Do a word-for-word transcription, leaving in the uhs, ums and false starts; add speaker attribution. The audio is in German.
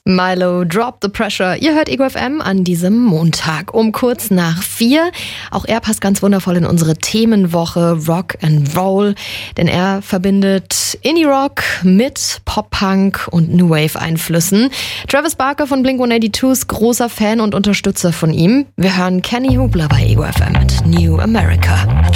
Speaker 1: Milo, Drop the Pressure. Ihr hört Ego F M an diesem Montag um kurz nach vier. Auch er passt ganz wundervoll in unsere Themenwoche Rock and Roll, denn er verbindet Indie-Rock mit Pop-Punk und New Wave-Einflüssen. Travis Barker von Blink one eighty-two ist großer Fan und Unterstützer von ihm. Wir hören Kenny Hubler bei Ego F M mit New America.